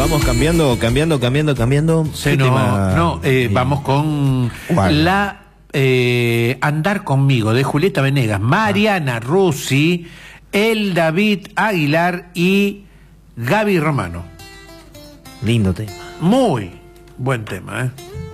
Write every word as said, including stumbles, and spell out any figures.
vamos cambiando, cambiando, cambiando, cambiando. Se no, no eh, vamos con ¿Cuál? la eh, Andar conmigo de Julieta Venegas, Mariana Rusi, el David Aguilar y Gaby Romano. Lindo tema. Muy buen tema, ¿eh?